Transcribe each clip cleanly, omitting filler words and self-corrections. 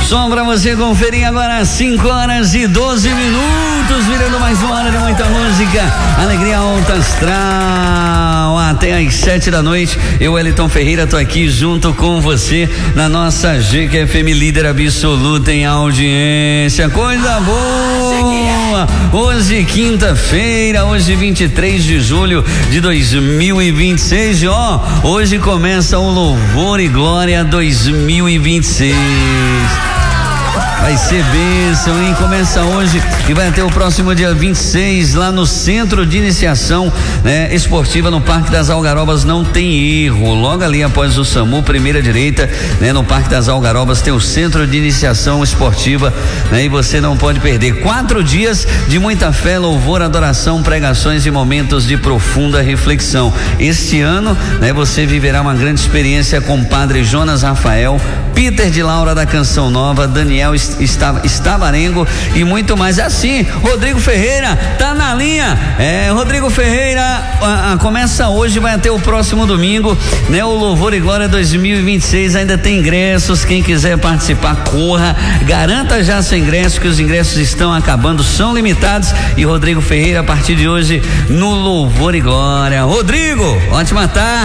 Só pra você conferir agora, 5h12, virando mais uma hora de muita música, alegria alta astral, até às 7 da noite. Eu, Wellington Ferreira, tô aqui junto com você na nossa GQFM, líder absoluta em audiência. Coisa boa! Hoje, quinta-feira, hoje 23 de julho de 2026, hoje começa o Louvor e Glória 2026. Vai ser bênção, hein? Começa hoje e vai até o próximo dia 26 lá no Centro de Iniciação, né, Esportiva no Parque das Algarobas. Não tem erro, logo ali após o SAMU, primeira direita, né, no Parque das Algarobas tem o Centro de Iniciação Esportiva, né, e você não pode perder 4 dias de muita fé, louvor, adoração, pregações e momentos de profunda reflexão. Este ano, né, você viverá uma grande experiência com o Padre Jonas Rafael, Peter de Laura da Canção Nova, Daniel Stavarengo e muito mais. Assim, Rodrigo Ferreira tá na linha. Rodrigo Ferreira, começa hoje, vai até o próximo domingo, né? O Louvor e Glória 2026, ainda tem ingressos. Quem quiser participar, corra, garanta já seu ingresso, que os ingressos estão acabando, são limitados. E Rodrigo Ferreira, a partir de hoje, no Louvor e Glória. Rodrigo, ótima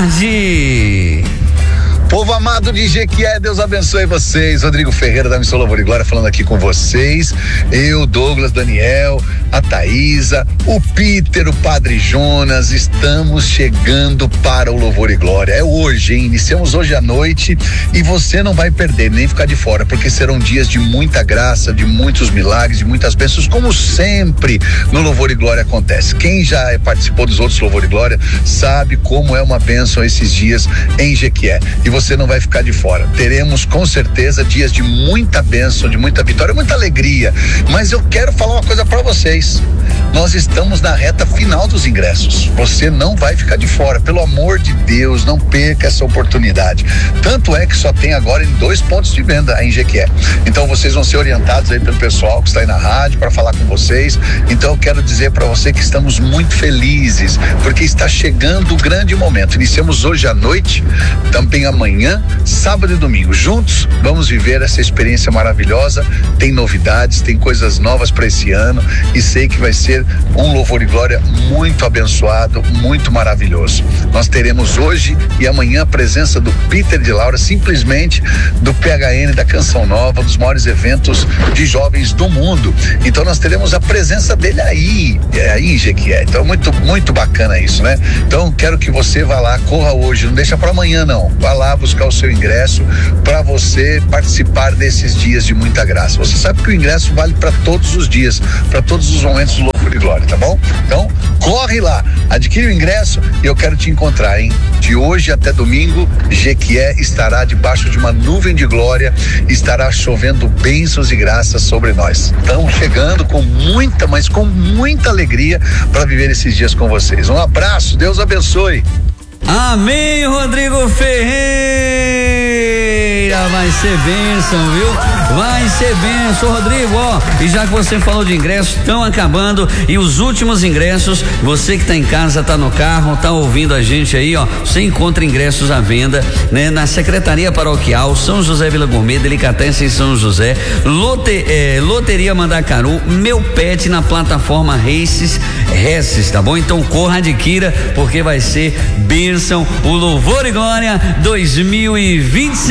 tarde. Povo amado de Jequié, Deus abençoe vocês. Rodrigo Ferreira da Missão Louvor e Glória falando aqui com vocês. Eu, Douglas, Daniel, a Thaísa, o Peter, o Padre Jonas, estamos chegando para o Louvor e Glória. É hoje, hein? Iniciamos hoje à noite e você não vai perder, nem ficar de fora, porque serão dias de muita graça, de muitos milagres, de muitas bênçãos, como sempre no Louvor e Glória acontece. Quem já participou dos outros Louvor e Glória sabe como é uma bênção esses dias em Jequié. E você não vai ficar de fora. Teremos com certeza dias de muita bênção, de muita vitória, muita alegria. Mas eu quero falar uma coisa para vocês. Nós estamos na reta final dos ingressos. Você não vai ficar de fora. Pelo amor de Deus, não perca essa oportunidade. Tanto é que só tem agora em 2 pontos de venda em Jequié. Então vocês vão ser orientados aí pelo pessoal que está aí na rádio para falar com vocês. Então eu quero dizer para você que estamos muito felizes, porque está chegando o grande momento. Iniciamos hoje à noite, também amanhã, sábado e domingo. Juntos vamos viver essa experiência maravilhosa. Tem novidades, tem coisas novas para esse ano e sei que vai ser um Louvor e Glória muito abençoado, muito maravilhoso. Nós teremos hoje e amanhã a presença do Peter de Laura, simplesmente do PHN da Canção Nova, um dos maiores eventos de jovens do mundo. Então nós teremos a presença dele aí em Jequié. Então muito bacana isso, né? Então quero que você vá lá, corra hoje, não deixa para amanhã não. Vá lá buscar o seu ingresso para você participar desses dias de muita graça. Você sabe que o ingresso vale para todos os dias, para todos os momentos do Louvor e Glória, tá bom? Então, corre lá, adquire o ingresso e eu quero te encontrar, hein? De hoje até domingo, Jequié estará debaixo de uma nuvem de glória, estará chovendo bênçãos e graças sobre nós. Estamos chegando com muita, mas com muita alegria para viver esses dias com vocês. Um abraço, Deus abençoe. Amém, Rodrigo Ferreira, vai ser bênção, viu? Vai ser bênção, Rodrigo, e já que você falou de ingressos, estão acabando e os últimos ingressos, você que tá em casa, tá no carro, tá ouvindo a gente aí, você encontra ingressos à venda, né? Na Secretaria Paroquial, São José Vila Gourmet, Delicatessen São José, Loteria Mandacaru, Meu Pet na plataforma Races, tá bom? Então corra, adquira, porque vai ser bênção, o Louvor e Glória 2026.